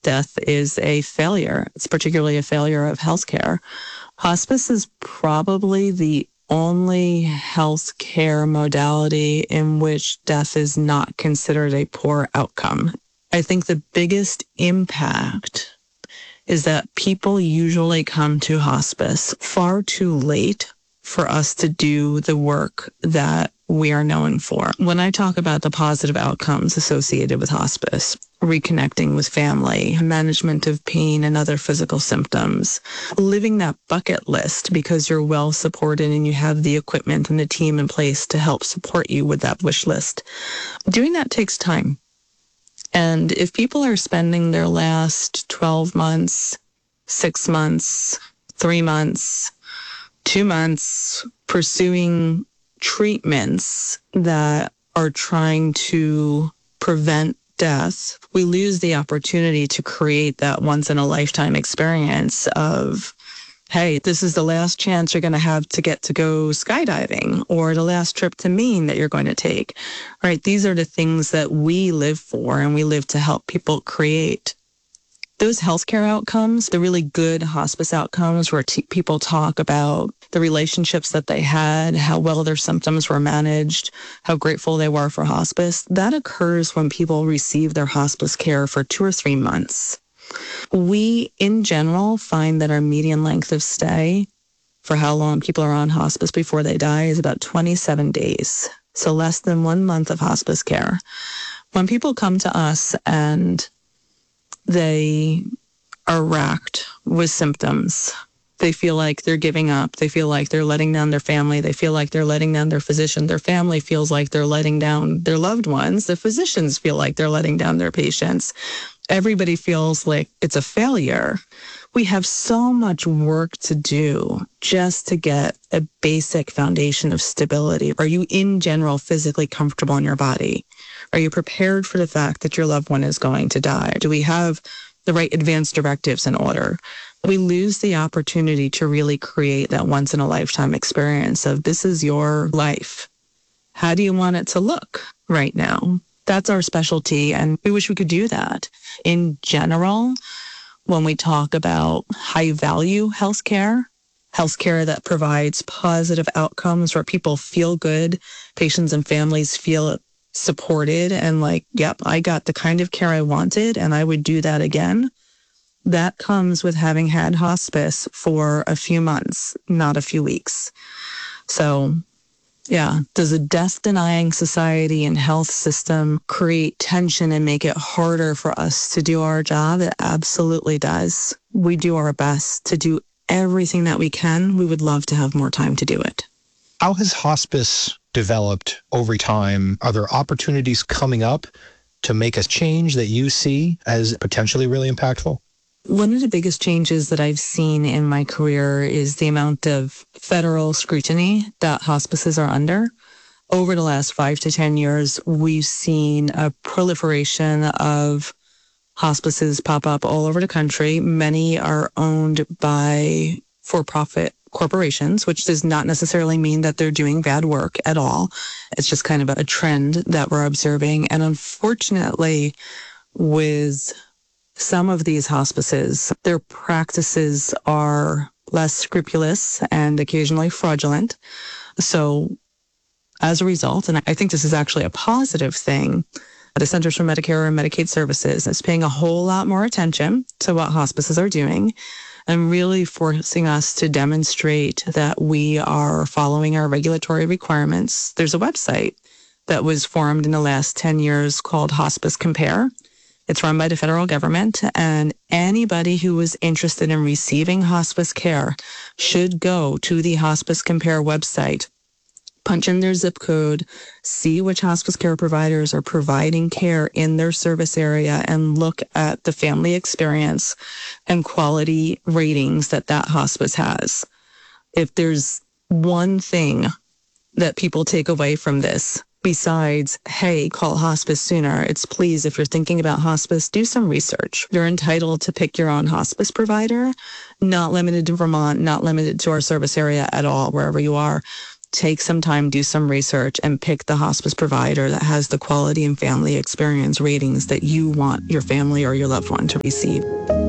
death is a failure. It's particularly a failure of healthcare. Hospice is probably the only healthcare modality in which death is not considered a poor outcome. I think the biggest impact is that people usually come to hospice far too late for us to do the work that we are known for. When I talk about the positive outcomes associated with hospice, reconnecting with family, management of pain and other physical symptoms, living that bucket list because you're well supported and you have the equipment and the team in place to help support you with that wish list. Doing that takes time. And if people are spending their last 12 months, 6 months, 3 months, 2 months pursuing treatments that are trying to prevent death, we lose the opportunity to create that once-in-a-lifetime experience of, hey, this is the last chance you're going to get to go skydiving, or the last trip to Maine that you're going to take, right? These are the things that we live for, and we live to help people create. Those healthcare outcomes, the really good hospice outcomes where people talk about the relationships that they had, how well their symptoms were managed, how grateful they were for hospice, that occurs when people receive their hospice care for 2 or 3 months. We, in general, find that our median length of stay for how long people are on hospice before they die is about 27 days. So less than 1 month of hospice care. When people come to us and they are racked with symptoms, they feel like they're giving up. They feel like they're letting down their family. They feel like they're letting down their physician. Their family feels like they're letting down their loved ones. The physicians feel like they're letting down their patients. Everybody feels like it's a failure. We have so much work to do just to get a basic foundation of stability. Are you in general physically comfortable in your body? Are you prepared for the fact that your loved one is going to die? Do we have the right advance directives in order? We lose the opportunity to really create that once-in-a-lifetime experience of this is your life. How do you want it to look right now? That's our specialty, and we wish we could do that. In general, when we talk about high-value healthcare that provides positive outcomes where people feel good, patients and families feel supported and like, yep, I got the kind of care I wanted and I would do that again. That comes with having had hospice for a few months, not a few weeks. So, yeah, does a death-denying society and health system create tension and make it harder for us to do our job? It absolutely does. We do our best to do everything that we can. We would love to have more time to do it. How has hospice developed over time? Are there opportunities coming up to make a change that you see as potentially really impactful? One of the biggest changes that I've seen in my career is the amount of federal scrutiny that hospices are under. Over the last 5 to 10 years, we've seen a proliferation of hospices pop up all over the country. Many are owned by for-profit corporations, which does not necessarily mean that they're doing bad work at all. It's just kind of a trend that we're observing. And unfortunately, with some of these hospices, their practices are less scrupulous and occasionally fraudulent. So as a result, and I think this is actually a positive thing, the Centers for Medicare and Medicaid Services is paying a whole lot more attention to what hospices are doing and really forcing us to demonstrate that we are following our regulatory requirements. There's a website that was formed in the last 10 years called Hospice Compare. It's run by the federal government, and anybody who is interested in receiving hospice care should go to the Hospice Compare website, punch in their zip code, see which hospice care providers are providing care in their service area, and look at the family experience and quality ratings that hospice has. If there's one thing that people take away from this, besides, hey, call hospice sooner, it's please, if you're thinking about hospice, do some research. You're entitled to pick your own hospice provider, not limited to Vermont, not limited to our service area at all, wherever you are. take some time, do some research, and pick the hospice provider that has the quality and family experience ratings that you want your family or your loved one to receive.